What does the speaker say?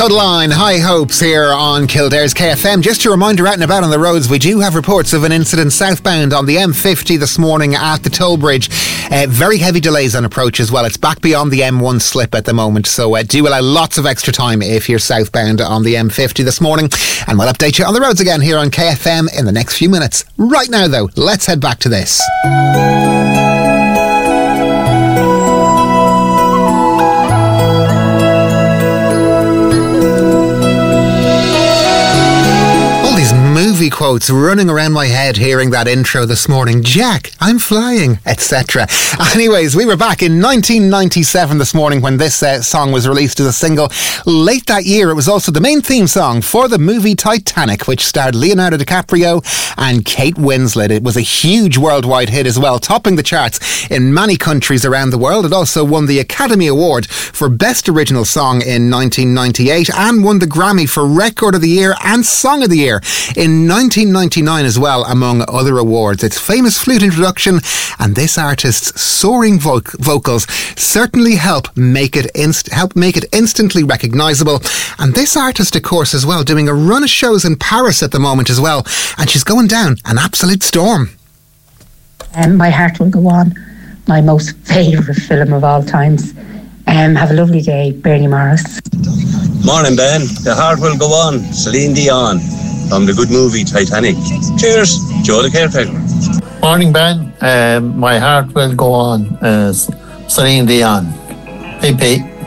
Bloodline, High Hopes here on Kildare's KFM. Just a reminder, out and about on the roads, we do have reports of an incident southbound on the M50 this morning at the toll bridge. Very heavy delays on approach as well. It's back beyond the M1 slip at the moment, so do allow lots of extra time if you're southbound on the M50 this morning. And we'll update you on the roads again here on KFM in the next few minutes. Right now though, let's head back to this. Movie quotes running around my head hearing that intro this morning. Jack, I'm flying, etc. Anyways, we were back in 1997 this morning when this song was released as a single. Late that year, it was also the main theme song for the movie Titanic, which starred Leonardo DiCaprio and Kate Winslet. It was a huge worldwide hit as well, topping the charts in many countries around the world. It also won the Academy Award for Best Original Song in 1998 and won the Grammy for Record of the Year and Song of the Year in 1999 as well, among other awards. Its famous flute introduction and this artist's soaring vocals certainly help make it instantly recognisable. And this artist, of course, as well, doing a run of shows in Paris at the moment as well, and she's going down an absolute storm. My Heart Will Go On, my most favourite film of all times. Have a lovely day, Bernie Morris. Morning, Ben. The Heart Will Go On, Celine Dion, from the good movie Titanic. Cheers, Joe the Caretaker. Morning, Ben. My Heart Will Go On, Celine Dion. PP.